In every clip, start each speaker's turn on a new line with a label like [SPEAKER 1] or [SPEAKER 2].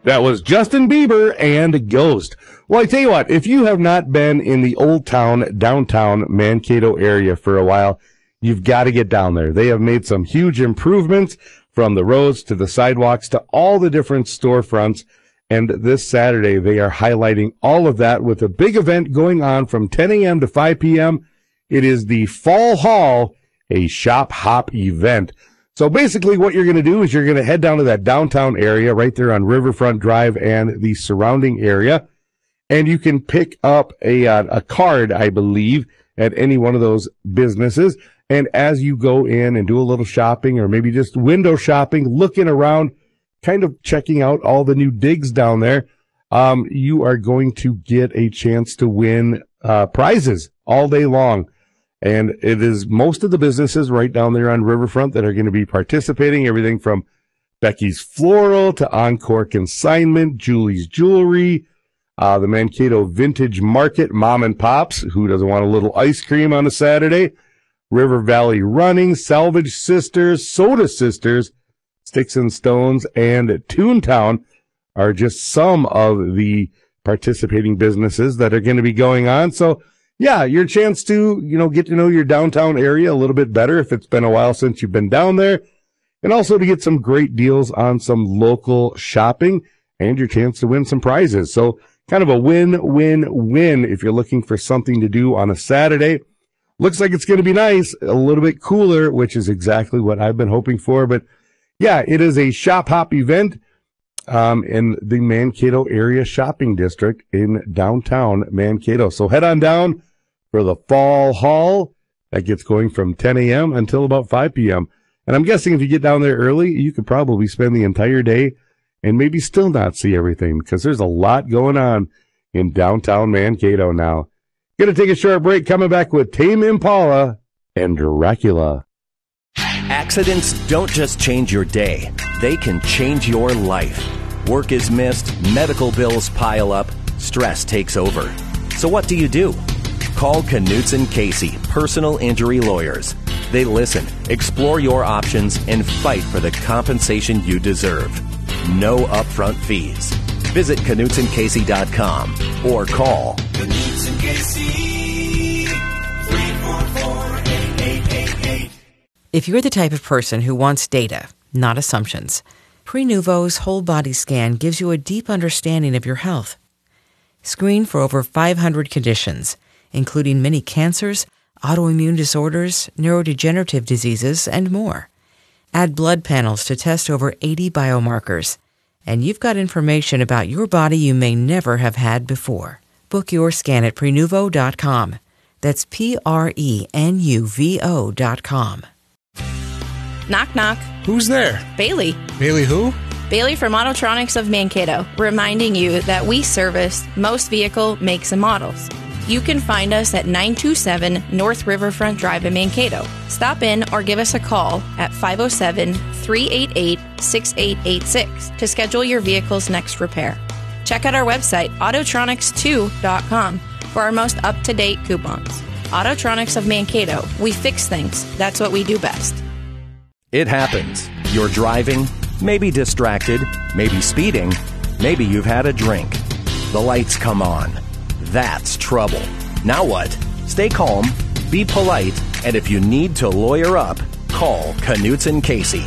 [SPEAKER 1] That was Justin Bieber and Ghost. Well, I tell you what, if you have not been in the Old Town, downtown Mankato area for a while, you've got to get down there. They have made some huge improvements from the roads to the sidewalks to all the different storefronts. And this Saturday, they are highlighting all of that with a big event going on from 10 a.m. to 5 p.m. It is the Fall Haul, a shop hop event. So basically what you're going to do is you're going to head down to that downtown area right there on Riverfront Drive and the surrounding area. And you can pick up a card, I believe, at any one of those businesses. And as you go in and do a little shopping or maybe just window shopping, looking around, kind of checking out all the new digs down there, you are going to get a chance to win prizes all day long. And it is most of the businesses right down there on Riverfront that are going to be participating, everything from Becky's Floral to Encore Consignment, Julie's Jewelry, the Mankato Vintage Market, Mom and Pops, who doesn't want a little ice cream on a Saturday, River Valley Running, Salvage Sisters, Soda Sisters, Sticks and Stones, and Toontown are just some of the participating businesses that are going to be going on. So, yeah, your chance to, get to know your downtown area a little bit better if it's been a while since you've been down there, and also to get some great deals on some local shopping and your chance to win some prizes. So kind of a win-win-win if you're looking for something to do on a Saturday. Looks like it's going to be nice, a little bit cooler, which is exactly what I've been hoping for. But yeah, it is a shop hop event in the Mankato area shopping district in downtown Mankato. So head on down for the Fall Haul. That gets going from 10 a.m. until about 5 p.m. And I'm guessing if you get down there early, you could probably spend the entire day and maybe still not see everything because there's a lot going on in downtown Mankato now. Going to take a short break, coming back with Tame Impala and Dracula.
[SPEAKER 2] Accidents don't just change your day. They can change your life. Work is missed, medical bills pile up, stress takes over. So what do? Call Knutson Casey, personal injury lawyers. They listen, explore your options, and fight for the compensation you deserve. No upfront fees. Visit KnutsonCasey.com or call
[SPEAKER 3] Knutson Casey, 344-8888.
[SPEAKER 4] If you're the type of person who wants data, not assumptions, Prenuvo's whole body scan gives you a deep understanding of your health. Screen for over 500 conditions, including many cancers, autoimmune disorders, neurodegenerative diseases, and more. Add blood panels to test over 80 biomarkers, and you've got information about your body you may never have had before. Book your scan at Prenuvo.com. That's Prenuvo.com.
[SPEAKER 5] Knock, knock.
[SPEAKER 6] Who's there?
[SPEAKER 5] Bailey.
[SPEAKER 6] Bailey who?
[SPEAKER 5] Bailey from Autotronics of Mankato, reminding you that we service most vehicle makes and models. You can find us at 927 North Riverfront Drive in Mankato. Stop in or give us a call at 507-388-6886 to schedule your vehicle's next repair. Check out our website, Autotronics2.com, for our most up-to-date coupons. Autotronics of Mankato. We fix things. That's what we do best.
[SPEAKER 2] It happens. You're driving, maybe distracted, maybe speeding, maybe you've had a drink. The lights come on. That's trouble. Now what? Stay calm, be polite, and if you need to lawyer up, call Knutson Casey.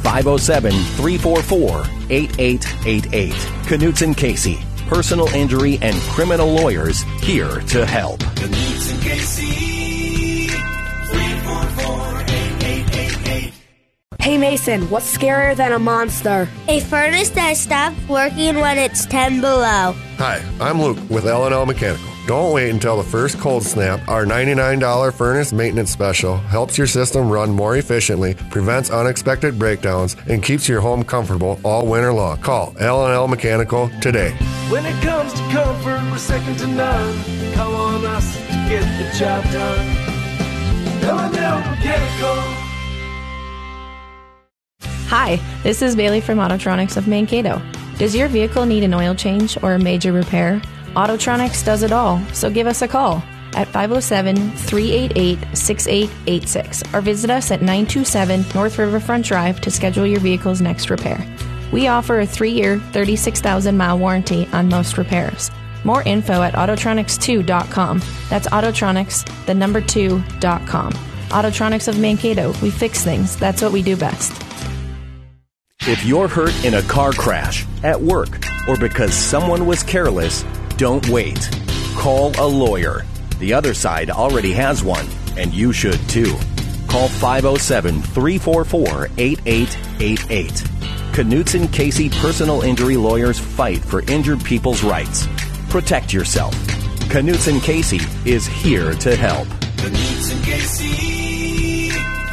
[SPEAKER 2] 507-344-8888. Knutson Casey. Personal injury and criminal lawyers here to help.
[SPEAKER 3] Knutson Casey, 344-8888.
[SPEAKER 7] Hey Mason, what's scarier than a monster?
[SPEAKER 8] A furnace that stops working when it's 10 below.
[SPEAKER 9] Hi, I'm Luke with L&L Mechanical. Don't wait until the first cold snap. Our $99 furnace maintenance special helps your system run more efficiently, prevents unexpected breakdowns, and keeps your home comfortable all winter long. Call L&L Mechanical today.
[SPEAKER 3] When it comes to comfort, we're second to none. Call on us to get the job done. L&L Mechanical.
[SPEAKER 5] Hi, this is Bailey from Autotronics of Mankato. Does your vehicle need an oil change or a major repair? Autotronics does it all, so give us a call at 507-388-6886 or visit us at 927 North Riverfront Drive to schedule your vehicle's next repair. We offer a 3-year, 36,000-mile warranty on most repairs. More info at Autotronics2.com. That's Autotronics, the number 2.com. Autotronics of Mankato. We fix things. That's what we do best.
[SPEAKER 2] If you're hurt in a car crash, at work, or because someone was careless, don't wait. Call a lawyer. The other side already has one, and you should too. Call 507-344-8888. Knutson Casey Personal Injury Lawyers fight for injured people's rights. Protect yourself. Knutson Casey is here to help.
[SPEAKER 3] Knutson Casey,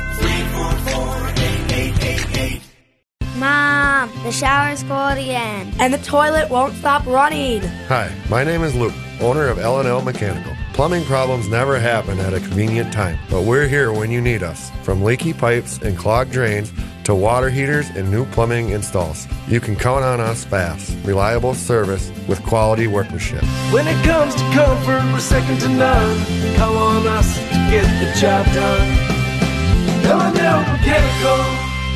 [SPEAKER 3] 344-8888.
[SPEAKER 8] Mom, the shower's full again.
[SPEAKER 7] And the toilet won't stop running.
[SPEAKER 9] Hi, my name is Luke, owner of L&L Mechanical. Plumbing problems never happen at a convenient time, but we're here when you need us. From leaky pipes and clogged drains to water heaters and new plumbing installs. You can count on us fast, reliable service with quality workmanship.
[SPEAKER 3] When it comes to comfort, we're second to none. Call on us to get the job done. L&L Mechanical.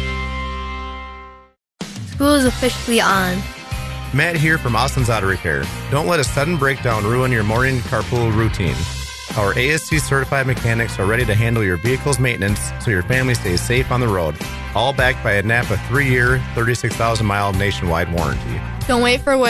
[SPEAKER 8] School is officially on.
[SPEAKER 6] Matt here from Austin's Auto Repair. Don't let a sudden breakdown ruin your morning carpool routine. Our ASC certified mechanics are ready to handle your vehicle's maintenance so your family stays safe on the road. All backed by a NAPA 3-year, 36,000-mile nationwide warranty.
[SPEAKER 10] Don't wait for